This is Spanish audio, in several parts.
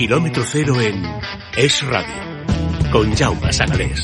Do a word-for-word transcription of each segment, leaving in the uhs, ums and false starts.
Kilómetro Cero en Es Radio, con Jaume Sagalés.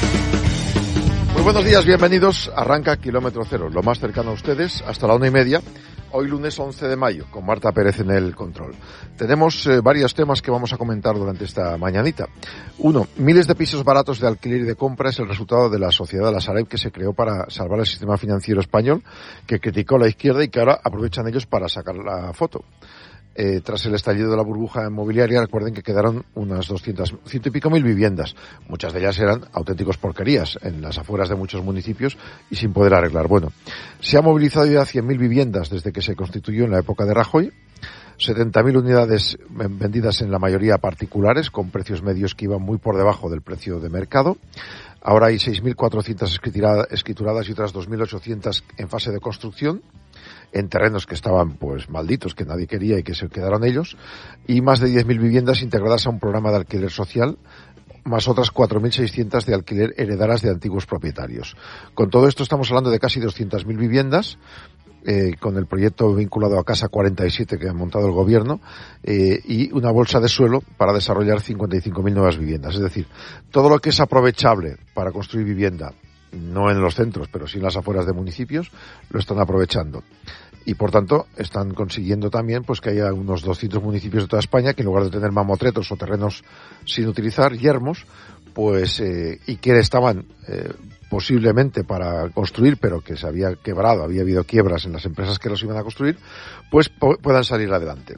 Muy buenos días, bienvenidos. Arranca Kilómetro Cero, lo más cercano a ustedes, hasta la una y media. Hoy lunes once de mayo, con Marta Pérez en el control. Tenemos eh, varios temas que vamos a comentar durante esta mañanita. Uno, miles de pisos baratos de alquiler y de compra es el resultado de la sociedad de la Sareb que se creó para salvar el sistema financiero español, que criticó la izquierda y que ahora aprovechan ellos para sacar la foto. Eh, tras el estallido de la burbuja inmobiliaria, recuerden que quedaron unas doscientas, ciento y pico mil viviendas. Muchas de ellas eran auténticos porquerías en las afueras de muchos municipios y sin poder arreglar. Bueno, se ha movilizado ya cien mil viviendas desde que se constituyó en la época de Rajoy. setenta mil unidades vendidas en la mayoría particulares, con precios medios que iban muy por debajo del precio de mercado. Ahora hay seis mil cuatrocientas escrituradas y otras dos mil ochocientas en fase de construcción, en terrenos que estaban pues malditos, que nadie quería y que se quedaron ellos, y más de diez mil viviendas integradas a un programa de alquiler social, más otras cuatro mil seiscientas de alquiler heredadas de antiguos propietarios. Con todo esto estamos hablando de casi doscientas mil viviendas, eh, con el proyecto vinculado a Casa cuarenta y siete que ha montado el gobierno, eh, y una bolsa de suelo para desarrollar cincuenta y cinco mil nuevas viviendas. Es decir, todo lo que es aprovechable para construir vivienda, no en los centros, pero sí en las afueras de municipios, lo están aprovechando. Y por tanto, están consiguiendo también pues que haya unos doscientos municipios de toda España que en lugar de tener mamotretos o terrenos sin utilizar, yermos, pues, eh, y que estaban eh, posiblemente para construir, pero que se había quebrado, había habido quiebras en las empresas que los iban a construir, pues po- puedan salir adelante.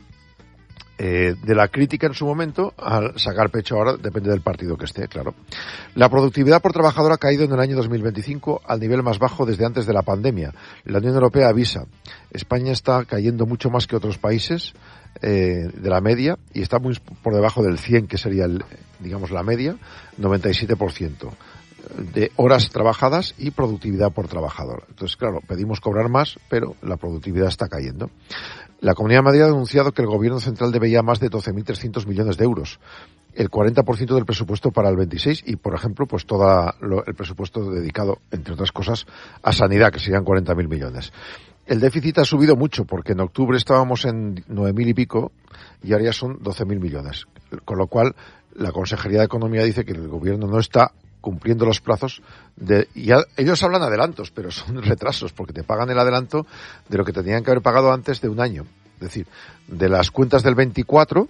Eh, de la crítica en su momento, al sacar pecho ahora, depende del partido que esté, claro. La productividad por trabajador ha caído en el año dos mil veinticinco al nivel más bajo desde antes de la pandemia. La Unión Europea avisa, España está cayendo mucho más que otros países eh, de la media y está muy por debajo del cien, que sería, el, digamos, la media, noventa y siete por ciento de horas trabajadas y productividad por trabajador. Entonces, claro, pedimos cobrar más, pero la productividad está cayendo. La Comunidad de Madrid ha denunciado que el Gobierno central debe ya más de doce mil trescientos millones de euros, el cuarenta por ciento del presupuesto para el veintiséis y, por ejemplo, pues todo el presupuesto dedicado, entre otras cosas, a sanidad, que serían cuarenta mil millones. El déficit ha subido mucho, porque en octubre estábamos en nueve mil y pico y ahora ya son doce mil millones. Con lo cual, la Consejería de Economía dice que el Gobierno no está cumpliendo los plazos de, ya, ellos hablan adelantos, pero son retrasos, porque te pagan el adelanto de lo que tenían que haber pagado antes de un año. Es decir, de las cuentas del veinticuatro,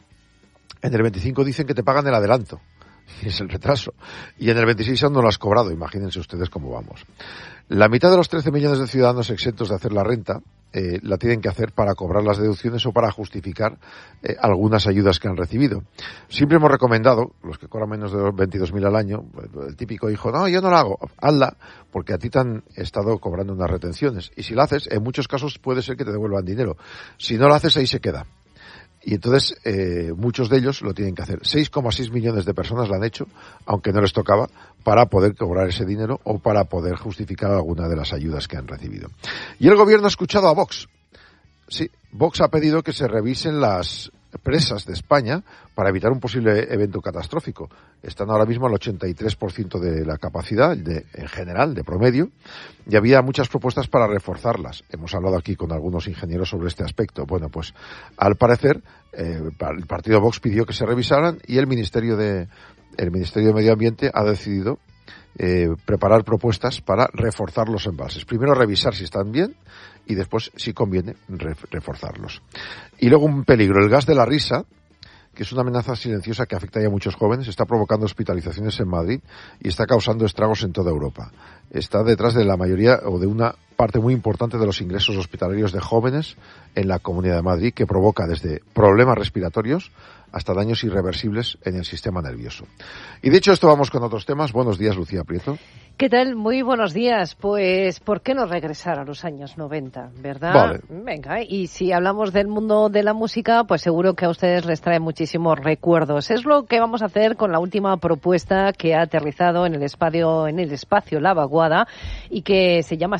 en el veinticinco dicen que te pagan el adelanto, y es el retraso. Y en el veintiséis aún no lo has cobrado, imagínense ustedes cómo vamos. La mitad de los trece millones de ciudadanos exentos de hacer la renta eh, la tienen que hacer para cobrar las deducciones o para justificar eh, algunas ayudas que han recibido. Siempre hemos recomendado, los que cobran menos de veintidós mil al año, el típico hijo, no, yo no la hago, hazla, porque a ti te han estado cobrando unas retenciones. Y si la haces, en muchos casos puede ser que te devuelvan dinero. Si no la haces, ahí se queda. Y entonces, eh, muchos de ellos lo tienen que hacer. seis coma seis millones de personas lo han hecho, aunque no les tocaba, para poder cobrar ese dinero o para poder justificar alguna de las ayudas que han recibido. Y el gobierno ha escuchado a Vox. Sí, Vox ha pedido que se revisen las presas de España para evitar un posible evento catastrófico. Están ahora mismo al ochenta y tres por ciento de la capacidad, de, en general, de promedio, y había muchas propuestas para reforzarlas. Hemos hablado aquí con algunos ingenieros sobre este aspecto. Bueno, pues, al parecer, eh, el partido Vox pidió que se revisaran y el Ministerio de, el Ministerio de Medio Ambiente ha decidido eh, preparar propuestas para reforzar los embalses. Primero revisar si están bien y después, si conviene, re- reforzarlos. Y luego un peligro, el gas de la risa, que es una amenaza silenciosa que afecta ya a muchos jóvenes, está provocando hospitalizaciones en Madrid y está causando estragos en toda Europa. Está detrás de la mayoría o de una parte muy importante de los ingresos hospitalarios de jóvenes en la Comunidad de Madrid, que provoca desde problemas respiratorios hasta daños irreversibles en el sistema nervioso. Y dicho esto, vamos con otros temas. Buenos días, Lucía Prieto. ¿Qué tal? Muy buenos días. Pues, ¿por qué no regresar a los años noventa, verdad? Vale. Venga, y si hablamos del mundo de la música, pues seguro que a ustedes les trae muchísimos recuerdos. Es lo que vamos a hacer con la última propuesta que ha aterrizado en el espacio, en el espacio La Vaguada, y que se llama así, Regresa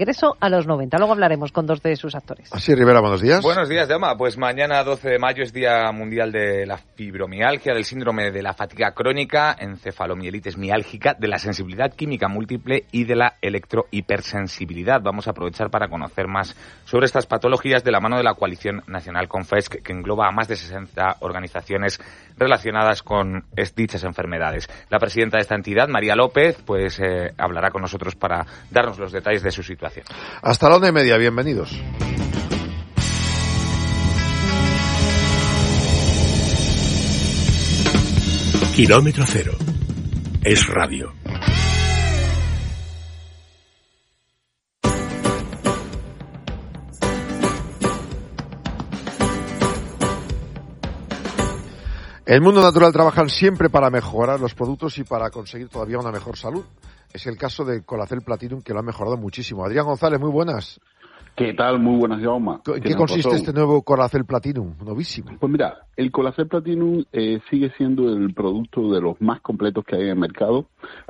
Regreso a los noventa. Luego hablaremos con dos de sus actores. Así, Rivera, buenos días. Buenos días, Jaume. Pues mañana, doce de mayo, es Día Mundial de la Fibromialgia, del síndrome de la fatiga crónica, encefalomielitis miálgica, de la sensibilidad química múltiple y de la electrohipersensibilidad. Vamos a aprovechar para conocer más sobre estas patologías de la mano de la Coalición Nacional Confesc, que engloba a más de sesenta organizaciones relacionadas con dichas enfermedades. La presidenta de esta entidad, María López, pues eh, hablará con nosotros para darnos los detalles de su situación. Hasta la una y media, bienvenidos. Kilómetro cero. Es radio. El mundo natural trabajan siempre para mejorar los productos y para conseguir todavía una mejor salud. Es el caso de Colacel Platinum, que lo ha mejorado muchísimo. Adrián González, muy buenas. ¿Qué tal? Muy buenas, Jaume. ¿En qué consiste razón? Este nuevo Colacel Platinum? Novísimo. Pues mira, el Colacel Platinum eh, sigue siendo el producto de los más completos que hay en el mercado,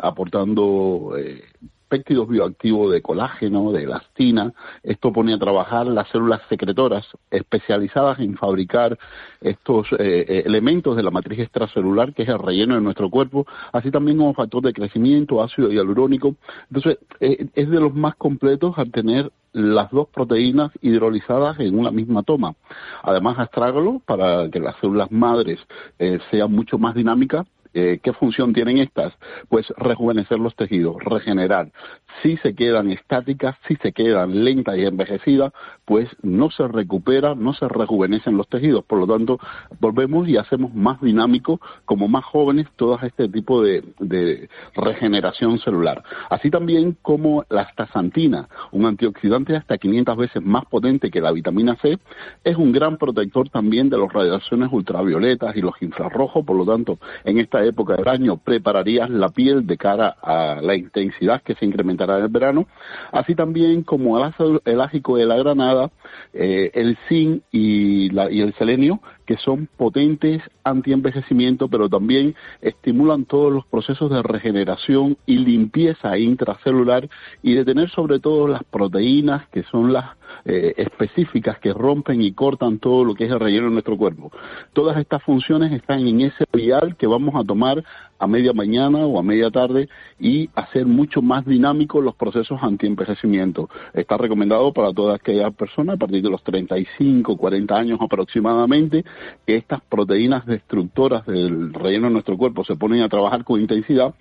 aportando eh, péptidos bioactivos de colágeno, de elastina. Esto pone a trabajar las células secretoras especializadas en fabricar estos eh, elementos de la matriz extracelular, que es el relleno de nuestro cuerpo, así también como factor de crecimiento, ácido hialurónico. Entonces, eh, es de los más completos al tener las dos proteínas hidrolizadas en una misma toma. Además, astrágalo para que las células madres eh, sean mucho más dinámicas. Eh, ¿Qué función tienen estas? Pues rejuvenecer los tejidos, regenerar. Si se quedan estáticas, si se quedan lentas y envejecidas, pues no se recupera, no se rejuvenecen los tejidos. Por lo tanto, volvemos y hacemos más dinámicos, como más jóvenes, todo este tipo de, de regeneración celular. Así también como la astaxantina, un antioxidante hasta quinientas veces más potente que la vitamina C, es un gran protector también de las radiaciones ultravioletas y los infrarrojos. Por lo tanto, en esta época del año prepararías la piel de cara a la intensidad que se incrementará en el verano, así también como el ácido elágico de la granada, eh, el zinc y, la, y el selenio, que son potentes antienvejecimiento, pero también estimulan todos los procesos de regeneración y limpieza intracelular, y de tener sobre todo las proteínas que son las eh, específicas que rompen y cortan todo lo que es el relleno de nuestro cuerpo. Todas estas funciones están en ese vial que vamos a tomar a media mañana o a media tarde y hacer mucho más dinámicos los procesos antienvejecimiento. Está recomendado para todas aquellas personas a partir de los treinta y cinco, cuarenta años aproximadamente, que estas proteínas destructoras del relleno de nuestro cuerpo se ponen a trabajar con intensidad,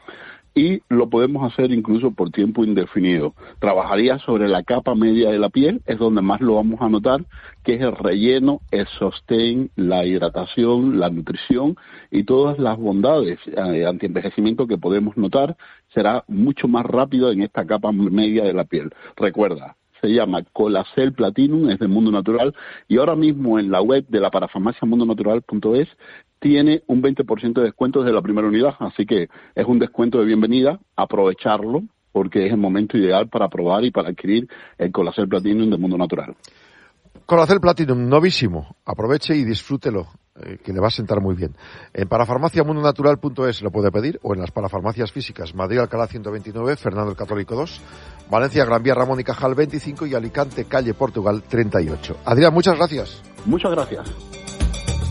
y lo podemos hacer incluso por tiempo indefinido. Trabajaría sobre la capa media de la piel, es donde más lo vamos a notar, que es el relleno, el sostén, la hidratación, la nutrición y todas las bondades eh, antienvejecimiento que podemos notar. Será mucho más rápido en esta capa media de la piel. Recuerda, se llama Colacel Platinum, es de Mundo Natural, y ahora mismo en la web de la parafarmacia mundo natural punto es tiene un veinte por ciento de descuento desde la primera unidad, así que es un descuento de bienvenida, aprovecharlo, porque es el momento ideal para probar y para adquirir el Colacel Platinum de Mundo Natural. Colacel Platinum, novísimo, aproveche y disfrútelo, eh, que le va a sentar muy bien. En parafarmacia mundo natural punto es lo puede pedir, o en las parafarmacias físicas, Madrid Alcalá ciento veintinueve, Fernando el Católico dos, Valencia Gran Vía Ramón y Cajal veinticinco y Alicante Calle Portugal treinta y ocho. Adrián, muchas gracias. Muchas gracias.